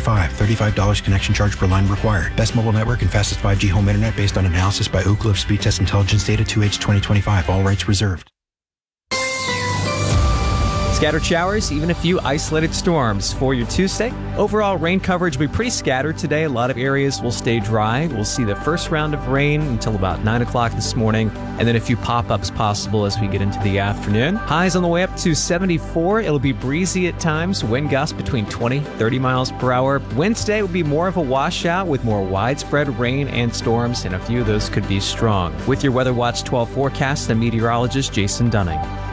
5. $35 connection charge per line required. Best mobile network and fastest 5G home internet based on analysis by Ookla of Speed Test Intelligence data 2H 2025. All rights reserved. Scattered showers, even a few isolated storms for your Tuesday. Overall, rain coverage will be pretty scattered today. A lot of areas will stay dry. We'll see the first round of rain until about 9 o'clock this morning, and then a few pop-ups possible as we get into the afternoon. Highs on the way up to 74. It'll be breezy at times. Wind gusts between 20, 30 miles per hour. Wednesday will be more of a washout with more widespread rain and storms, and a few of those could be strong. With your Weather Watch 12 forecast, I'm meteorologist Jason Dunning.